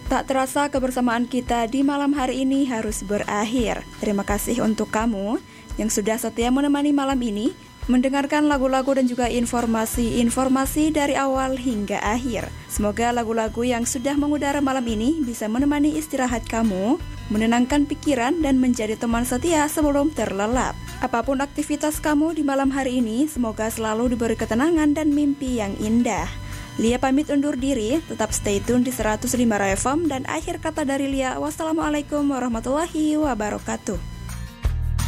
Tak terasa kebersamaan kita di malam hari ini harus berakhir. Terima kasih untuk kamu yang sudah setia menemani malam ini, mendengarkan lagu-lagu dan juga informasi-informasi dari awal hingga akhir. Semoga lagu-lagu yang sudah mengudara malam ini bisa menemani istirahat kamu, menenangkan pikiran dan menjadi teman setia sebelum terlelap. Apapun aktivitas kamu di malam hari ini, semoga selalu diberi ketenangan dan mimpi yang indah. Lia pamit undur diri, tetap stay tune di 105 FM dan akhir kata dari Lia, wassalamualaikum warahmatullahi wabarakatuh.